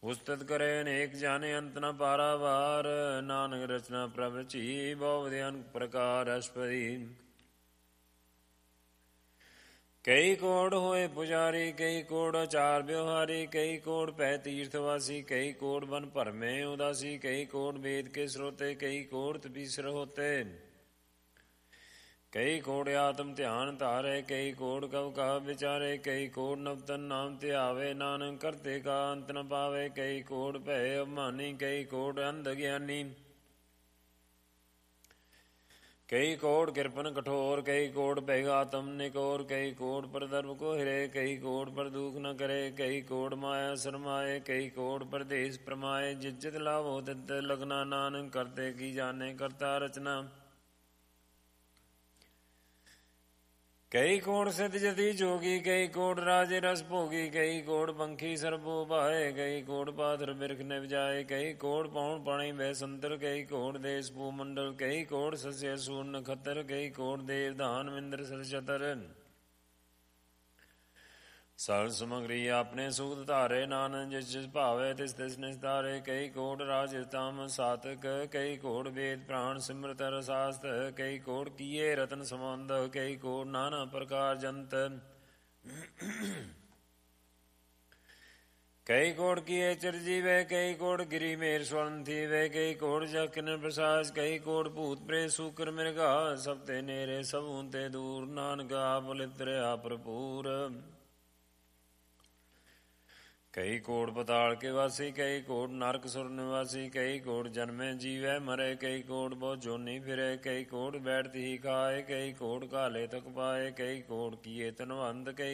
ਉਸਤਤ ਕਰੇ ਅਨੇਕ ਜਾਣੇ ਅੰਤ ਨ ਪਾਰਾਵਾਰ। ਨਾਨਕ ਰਚਨਾ ਪ੍ਰਭ ਰਚੀ ਬਹੁ ਵਿਧ ਅਨੇਕ ਪ੍ਰਕਾਰ ਅਸਪਦੀ। ਕਈ ਕੋੜ ਹੋਏ ਪੁਜਾਰੀ, ਕਈ ਕੋੜ ਆਚਾਰ ਵਿਵਹਾਰੀ, ਕਈ ਕੋੜ ਭੈ ਤੀਰਥ ਵਾਸੀ, ਕਈ ਕੋੜ ਬਨ ਭਰਮੇ ਉਦਾਸੀ, ਕਈ ਕੋੜ ਵੇਦ ਕੇ ਸਰੋਤੇ, ਕਈ ਕੋੜ ਤਪੀਸਰ ਹੋਤੇ, ਕਈ ਕੋੜ ਆਤਮ ਧਿਆਨ ਧਾਰੇ, ਕਈ ਕੋੜ ਕਵ ਕਹ ਵਿਚਾਰੇ, ਕਈ ਕੋੜ ਨਵਤਨ ਨਾਮ ਧਿਆਵੇ, ਨਾਨਕ ਕਰਤੇ ਕਾ ਅੰਤ ਨ ਪਾਵੇ, ਕਈ ਕੋੜ ਭੈ ਅਭਿਮਾਨੀ, ਕਈ ਕੋੜ ਅੰਧ ਗਿਆਨੀ, ਕਈ ਕੋੜ ਕਿਰਪਨ ਕਠੋਰ, ਕਈ ਕੋੜ ਭੈਗਾਤਮ ਨਿਕੋਰ, ਕਈ ਕੋੜ ਪਰ ਧਰਮ ਕੋ ਹਿਰੇ, ਕਈ ਕੋੜ ਪਰ ਦੁਖ ਨ ਕਰੇ, ਕਈ ਕੋੜ ਮਾਇਆ ਸਰਮਾਏ, ਕਈ ਕੋੜ ਪਰਦੇਸ ਪ੍ਰਮਾਏ, ਜਿਤ ਜਿਤ ਲਾਭੋ ਤਿਤ ਲਗਨਾ, ਨਾਨਕ ਕਰਤੇ ਕੀ ਜਾਣੇ ਕਰਤਾ ਰਚਨਾ। ਕਈ ਕੋੜ ਸਿਧ ਜਤੀ ਜੋਗੀ, ਕਈ ਕੋੜ ਰਾਜੇ ਰਸ ਭੋਗੀ, ਕਈ ਕੋੜ ਪੰਖੀ ਸਰਬੋ ਭਾਏ, ਕਈ ਕੋੜ ਪਾਥਰ ਬਿਰਖ ਨਿਵ ਜਾਏ, ਕਈ ਕੋੜ ਪੌਣ ਪਾਣੀ ਵੈ ਸੰਤਰ, ਕਈ ਕੋੜ ਦੇਸ ਭੂ ਮੰਡਲ, ਕਈ ਕੋੜ ਸਸਿਆ ਸੂਰ ਨਖਤਰ, ਕਈ ਕੋੜ ਦੇਵ ਧਾਨ ਵਿੰਦਰ ਸਰਛਤਰ। ਸਰਲ ਸਮਗਰੀ ਆਪਣੇ ਸੂਤ ਧਾਰੇ, ਨਾਨਕ ਜਿਸ ਜਿਸ ਭਾਵੇ ਤਿਸ ਤਿਸ ਨਿਸਤਾਰੇ, ਕਈ ਕੋੜ ਰਾਜ ਤਾਮ ਸਾਤਕ, ਕਈ ਕੋੜ ਵੇਦ ਪ੍ਰਾਣ ਸਿਮਰਤ ਰਸਾਸਤ, ਕਈ ਕੋੜ ਕੀਏ ਰਤਨ ਸਮੰਦ, ਕਈ ਕੋੜ ਨਾਨਾ ਪ੍ਰਕਾਰ ਜੰਤ, ਕਈ ਕੋੜ ਕੀਏ ਚਿਰਜੀਵੇ, ਕਈ ਕੋੜ ਗਿਰੀ ਮੇਰ ਸਵਰਨ ਥੀਵੇ, ਕਈ ਕੋੜ ਜਗ ਕਿਨਰ ਪ੍ਰਸਾਦ, ਕਈ ਕੋੜ ਭੂਤ ਪ੍ਰੇਤ ਸੂਕਰ ਮਿਰਗਾ, ਸਭ ਤੇ ਨੇਰੇ ਸਭੂ ਤੇ ਦੂਰ, ਨਾਨਕ ਆਪ ਲਿਤਰਿਆ ਭਰਪੂਰ। ਕਈ ਕੋੜ ਪਤਾਲ ਕੇ ਵਾਸੀ, ਕਈ ਕੋੜ ਨਰਕ ਸੁਰ ਨਿਵਾਸੀ, ਕਈ ਕੋੜ ਜਨਮੇ ਜੀਵੈ ਮਰੇ, ਕਈ ਕੋੜ ਬਹੁ ਜੋਨੀ ਫਿਰੇ, ਕਈ ਕੋੜ ਬੈਠ ਹੀ ਖਾਏ, ਕਈ ਕੋੜ ਘਾਲੇ ਤਕ ਪਾਏ, ਕਈ ਕੋੜ ਕੀਏ ਧਨਵੰਤ, ਕਈ